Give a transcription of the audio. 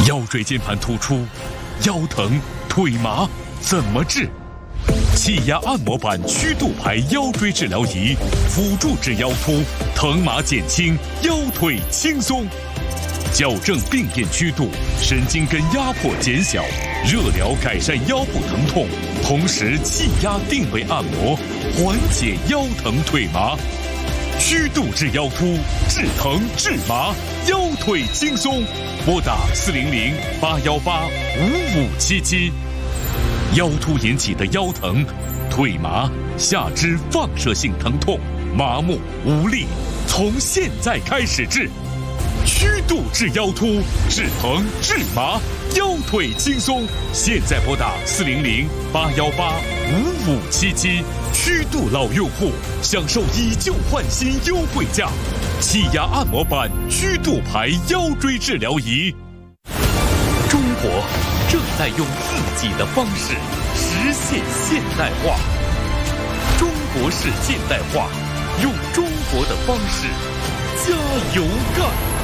腰椎间盘突出、腰疼、腿麻怎么治？气压按摩板曲度排腰椎治疗仪，辅助治腰突，疼麻减轻，腰腿轻松。矫正病变曲度，神经根压迫减小，热疗改善腰部疼痛，同时气压定位按摩，缓解腰疼腿麻。曲度治腰突，治疼治麻，腰腿轻松。拨打400-818-5577。腰突引起的腰疼、腿麻、下肢放射性疼痛、麻木无力，从现在开始治。曲度治腰突，治疼治麻，腰腿轻松。现在拨打400-818-5577。曲度老用户享受以旧换新优惠价，气压按摩板曲度排腰椎治疗仪。中国正在用自己的方式实现现代化。中国式现代化，用中国的方式加油干！